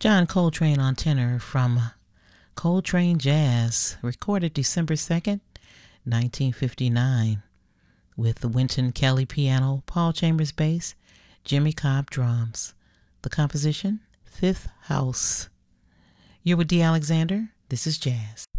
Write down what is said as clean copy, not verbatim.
John Coltrane on tenor from Coltrane Jazz, recorded December 2nd, 1959, with Wynton Kelly piano, Paul Chambers bass, Jimmy Cobb drums. The composition, Fifth House. You're with D. Alexander. This is Jazz.